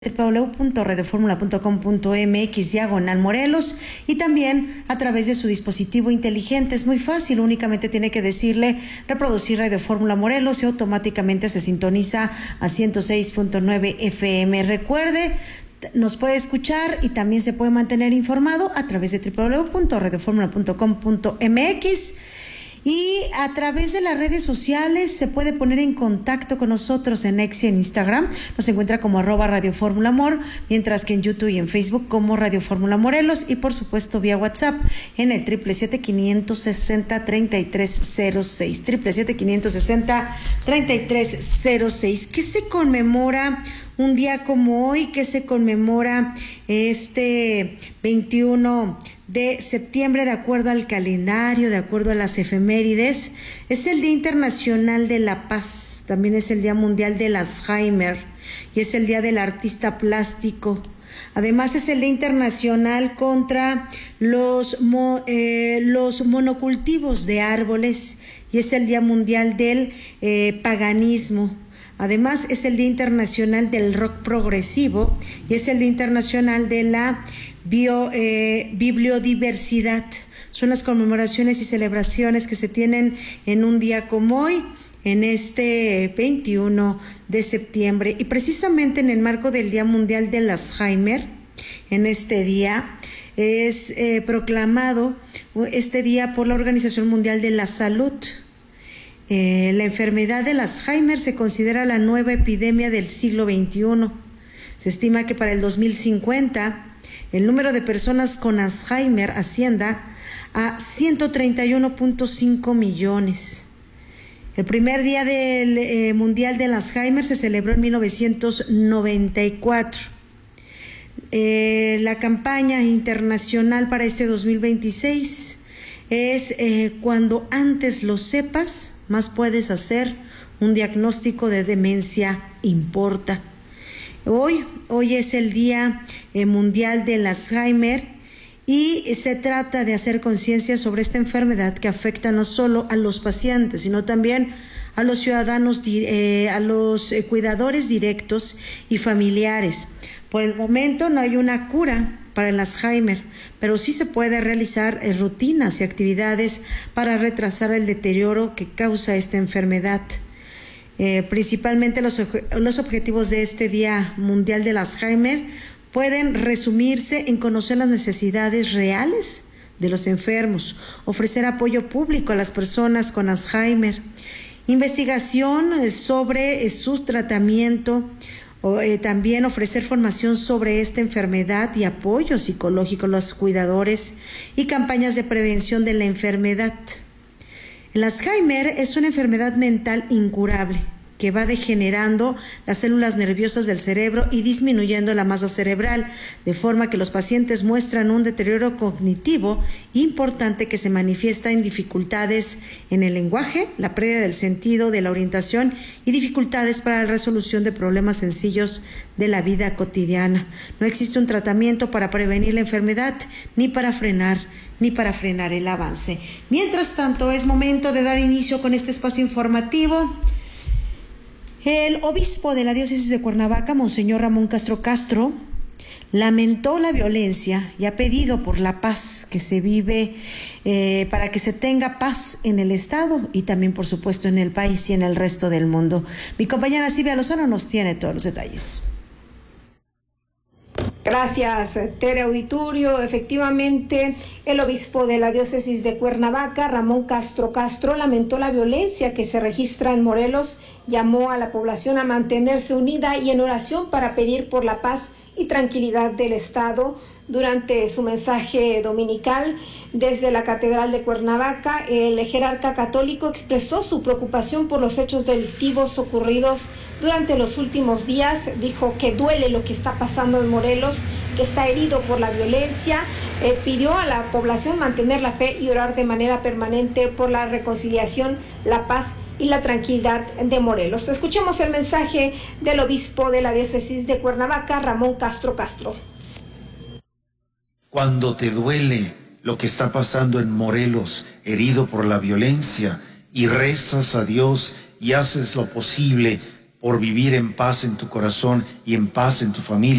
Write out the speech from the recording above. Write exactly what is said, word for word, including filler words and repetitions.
w w w punto radio fórmula punto com punto m x diagonal Morelos y también a través de su dispositivo inteligente. Es muy fácil, únicamente tiene que decirle reproducir Radio Fórmula Morelos y automáticamente se sintoniza a ciento seis punto nueve F M. Recuerde, nos puede escuchar y también se puede mantener informado a través de w w w punto radio fórmula punto com punto m x. Y a través de las redes sociales se puede poner en contacto con nosotros en X y en Instagram. Nos encuentra como arroba Radio Fórmula Amor, mientras que en YouTube y en Facebook como Radio Fórmula Morelos y por supuesto vía WhatsApp en el triple siete quinientos sesenta treinta y tres cero seis, triple siete quinientos sesenta treinta y tres cero seis. ¿Qué se conmemora un día como hoy? ¿Qué se conmemora este veintiuno de septiembre de acuerdo al calendario, de acuerdo a las efemérides? Es el Día Internacional de la Paz, también es el Día Mundial del Alzheimer y es el Día del Artista Plástico. Además es el Día Internacional contra los, mo, eh, los monocultivos de árboles y es el Día Mundial del eh, Paganismo. Además es el Día Internacional del Rock Progresivo y es el Día Internacional de la Bio, eh, bibliodiversidad. Son las conmemoraciones y celebraciones que se tienen en un día como hoy, en este veintiuno de septiembre. Y precisamente en el marco del Día Mundial del Alzheimer, en este día es eh, proclamado este día por la Organización Mundial de la Salud. Eh, la enfermedad del Alzheimer se considera la nueva epidemia del siglo veintiuno. Se estima que para el dos mil cincuenta el número de personas con Alzheimer ascienda a ciento treinta y uno punto cinco millones. El primer día del eh, Mundial del Alzheimer se celebró en mil novecientos noventa y cuatro. Eh, la campaña internacional para este dos mil veintiséis es eh, cuando antes lo sepas, más puedes hacer. Un diagnóstico de demencia importa. Hoy, hoy es el Día eh, Mundial del Alzheimer y se trata de hacer conciencia sobre esta enfermedad que afecta no solo a los pacientes, sino también a los ciudadanos, eh, a los eh, cuidadores directos y familiares. Por el momento no hay una cura para el Alzheimer, pero sí se puede realizar eh, rutinas y actividades para retrasar el deterioro que causa esta enfermedad. Eh, principalmente los, los objetivos de este Día Mundial del Alzheimer pueden resumirse en conocer las necesidades reales de los enfermos, ofrecer apoyo público a las personas con Alzheimer, investigación sobre eh, su tratamiento, o, eh, también ofrecer formación sobre esta enfermedad y apoyo psicológico a los cuidadores y campañas de prevención de la enfermedad. El Alzheimer es una enfermedad mental incurable que va degenerando las células nerviosas del cerebro y disminuyendo la masa cerebral, de forma que los pacientes muestran un deterioro cognitivo importante que se manifiesta en dificultades en el lenguaje, la pérdida del sentido de la orientación y dificultades para la resolución de problemas sencillos de la vida cotidiana. No existe un tratamiento para prevenir la enfermedad ni para frenar ni para frenar el avance. Mientras tanto, es momento de dar inicio con este espacio informativo. El obispo de la diócesis de Cuernavaca, Monseñor Ramón Castro Castro, lamentó la violencia y ha pedido por la paz que se vive, eh, para que se tenga paz en el Estado y también, por supuesto, en el país y en el resto del mundo. Mi compañera Silvia Lozano nos tiene todos los detalles. Gracias, Tere Auditorio. Efectivamente, el obispo de la diócesis de Cuernavaca, Ramón Castro Castro, lamentó la violencia que se registra en Morelos, llamó a la población a mantenerse unida y en oración para pedir por la paz y tranquilidad del Estado. Durante su mensaje dominical desde la Catedral de Cuernavaca, el jerarca católico expresó su preocupación por los hechos delictivos ocurridos durante los últimos días. Dijo que duele lo que está pasando en Morelos, que está herido por la violencia. Eh, pidió a la población mantener la fe y orar de manera permanente por la reconciliación, la paz y la tranquilidad de Morelos. Escuchemos el mensaje del obispo de la diócesis de Cuernavaca, Ramón Castro Castro. Cuando te duele lo que está pasando en Morelos, herido por la violencia, y rezas a Dios y haces lo posible por vivir en paz en tu corazón y en paz en tu familia.